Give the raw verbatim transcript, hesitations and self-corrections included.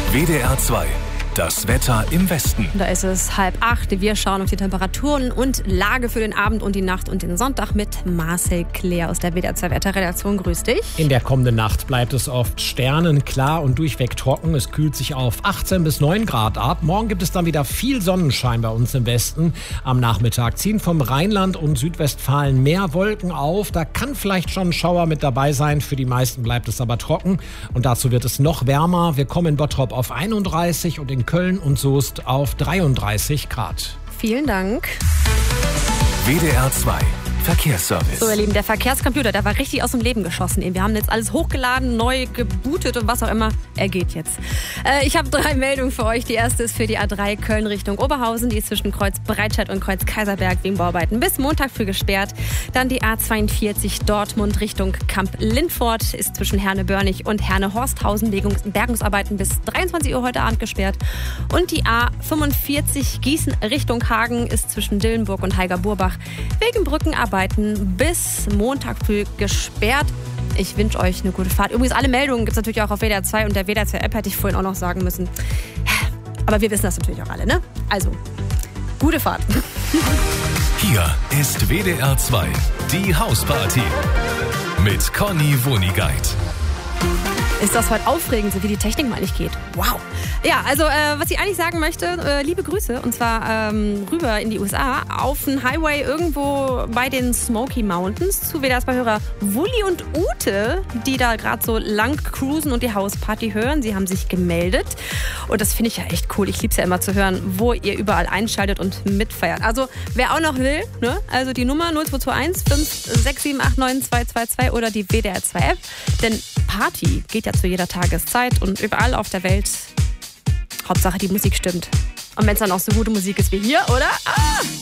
W D R zwei. Das Wetter im Westen. Da ist es halb acht. Wir schauen auf die Temperaturen und Lage für den Abend und die Nacht und den Sonntag mit Marcel Claire aus der W D R zwei Wetterredaktion. Grüß dich. In der kommenden Nacht bleibt es oft sternenklar und durchweg trocken. Es kühlt sich auf achtzehn bis neun Grad ab. Morgen gibt es dann wieder viel Sonnenschein bei uns im Westen. Am Nachmittag ziehen vom Rheinland und Südwestfalen mehr Wolken auf. Da kann vielleicht schon ein Schauer mit dabei sein. Für die meisten bleibt es aber trocken. Und dazu wird es noch wärmer. Wir kommen in Bottrop auf einunddreißig und in Köln und Soest auf dreiunddreißig Grad. Vielen Dank. W D R zwei. Verkehrsservice. So, ihr Lieben, der Verkehrscomputer, der war richtig aus dem Leben geschossen. Wir haben jetzt alles hochgeladen, neu gebootet und was auch immer. Er geht jetzt. Äh, ich habe drei Meldungen für euch. Die erste ist für die A drei Köln Richtung Oberhausen. Die ist zwischen Kreuz Breitscheid und Kreuz Kaiserberg wegen Bauarbeiten bis Montag früh gesperrt. Dann die A zweiundvierzig Dortmund Richtung Kamp-Lindfort ist zwischen Herne-Börnig und Herne-Horsthausen wegen Bergungsarbeiten bis dreiundzwanzig Uhr heute Abend gesperrt. Und die A fünfundvierzig Gießen Richtung Hagen ist zwischen Dillenburg und Heiger-Burbach wegen Brückenarbeiten bis Montag früh gesperrt. Ich wünsche euch eine gute Fahrt. Übrigens, alle Meldungen gibt es natürlich auch auf W D R zwei und der W D R zwei App hätte ich vorhin auch noch sagen müssen. Aber wir wissen das natürlich auch alle, ne? Also, gute Fahrt. Hier ist W D R zwei, die Hausparty mit Conny Wonigkeit. Ist das heute aufregend, so wie die Technik mal nicht geht. Wow. Ja, also äh, was ich eigentlich sagen möchte, äh, liebe Grüße, und zwar ähm, rüber in die U S A, auf den Highway irgendwo bei den Smoky Mountains zu W D R zwei-Hörer Wulli und Ute, die da gerade so lang cruisen und die Hausparty hören. Sie haben sich gemeldet und das finde ich ja echt cool. Ich liebe es ja immer zu hören, wo ihr überall einschaltet und mitfeiert. Also wer auch noch will, ne? Also die Nummer null zwei zwei eins fünf sechs sieben acht neun zwei zwei zwei oder die W D R zwei App, denn Party geht ja zu jeder Tageszeit und überall auf der Welt. Hauptsache die Musik stimmt. Und wenn es dann auch so gute Musik ist wie hier, oder? Ah!